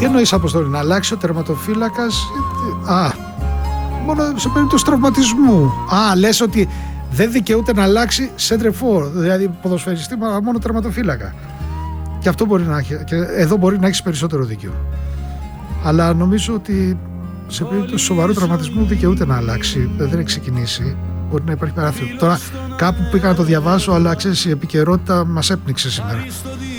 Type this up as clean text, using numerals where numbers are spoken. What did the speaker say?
Τι εννοείς, Αποστόλη, να αλλάξει ο τερματοφύλακας? Μόνο σε περίπτωση τραυματισμού. Λες ότι δεν δικαιούται να αλλάξει σέντρεφόρ, δηλαδή ποδοσφαιριστή, μόνο τερματοφύλακα. Και αυτό μπορεί να έχει. Και εδώ μπορεί να έχει περισσότερο δίκιο. Αλλά νομίζω ότι σε περίπτωση σοβαρού τραυματισμού δικαιούται να αλλάξει. Δεν έχει ξεκινήσει. Μπορεί να υπάρχει παράθυρο. Τώρα κάπου πήγα να το διαβάσω, αλλά ξέρεις, η επικαιρότητα μας έπνιξε σήμερα.